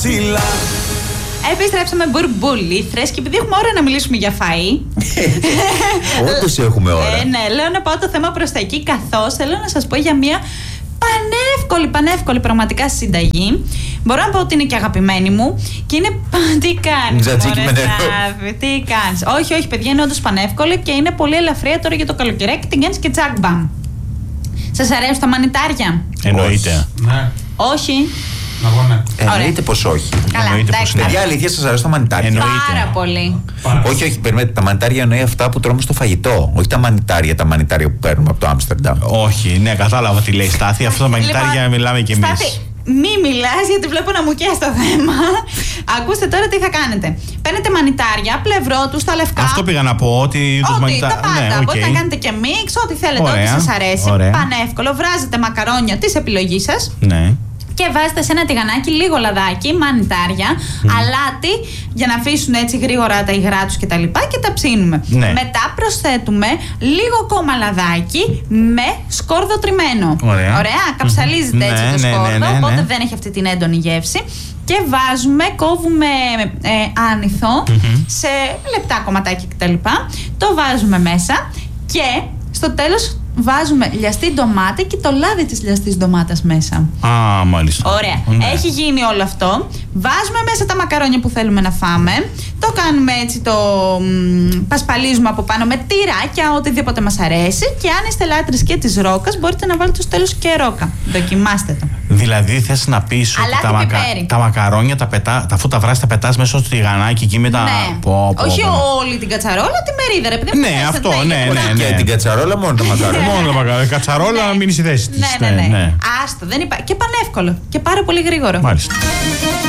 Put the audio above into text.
ψηλά. Επιστρέψαμε μπουρμπουλήθρες και επειδή έχουμε ώρα να μιλήσουμε για φαΐ. Όντως έχουμε ώρα. Ναι, λέω να πάω το θέμα προς τα εκεί, καθώς θέλω να σας πω για μια πανεύκολη πραγματικά συνταγή. Μπορώ να πω ότι είναι και αγαπημένη μου και είναι. Τι κάνεις, Τζατζίκι με νερό. τι κάνεις? Όχι, παιδιά, είναι όντως πανεύκολη και είναι πολύ ελαφριά τώρα για το καλοκαιράκι. Την κάνεις και τσακ μπαμ. Σας αρέσουν τα μανιτάρια? Εννοείται. Ναι. Όχι. Εννοείται πως όχι. Καλά, εντάξει. Παιδιά, αλήθεια, σας αρέσουν τα μανιτάρια? Πάρα πολύ. Όχι, περιμένετε. Τα μανιτάρια εννοεί αυτά που τρώμε στο φαγητό. Όχι τα μανιτάρια που παίρνουμε από το Άμστερνταμ. Όχι, ναι, κατάλαβα τι λέει Στάθη. Αυτό τα μανιτάρια μιλάμε κι εμείς. Στάθη, μη μιλάς γιατί βλέπω να μου καίει το θέμα. Ακούστε τώρα τι θα κάνετε. Παίρνετε μανιτάρια, πλευρό του, τα λευκά. Αυτό πήγα να πω, ότι τους τα πάντα. Μπορείτε να κάνετε και μίξ, ό,τι θέλετε, ό,τι σας αρέσει. Πανεύκολο. Βράζετε μακαρόνια της επιλογής σας. Ναι. Και βάζετε σε ένα τηγανάκι λίγο λαδάκι, μανιτάρια, αλάτι για να αφήσουν έτσι γρήγορα τα υγρά τους κτλ. Και τα ψήνουμε. Ναι. Μετά προσθέτουμε λίγο ακόμα λαδάκι με σκόρδο τριμμένο. Ωραία. Καψαλίζεται έτσι το σκόρδο, οπότε δεν έχει αυτή την έντονη γεύση. Και κόβουμε άνηθο σε λεπτά κομματάκια κτλ. Το βάζουμε μέσα και στο τέλος βάζουμε λιαστή ντομάτα και το λάδι της λιαστής ντομάτας μέσα. Α, μάλιστα. Ωραία. Ναι. Έχει γίνει όλο αυτό. Βάζουμε μέσα τα μακαρόνια που θέλουμε να φάμε. Το κάνουμε έτσι, το πασπαλίζουμε από πάνω με τυράκια, οτιδήποτε μας αρέσει. Και αν είστε λάτρες και της ρόκας, μπορείτε να βάλετε στο τέλος και ρόκα. Δοκιμάστε το. Δηλαδή θες να πεις ότι τα μακαρόνια αφού τα βράζεις τα πετάς μέσα στο τηγανάκι εκεί μετά. Ναι. Όχι όλη την κατσαρόλα, τη μερίδα, ρε παιδί. Ναι, αυτό, ναι. Και την κατσαρόλα, μόνο τα μακαρόνια. Μόνο τα μακαρόνια. Κατσαρόλα να μείνει στη θέση της. Ναι. Άστο, δεν υπάρχει. Και πανεύκολο. Και πάρα πολύ γρήγορο. Μάλιστα.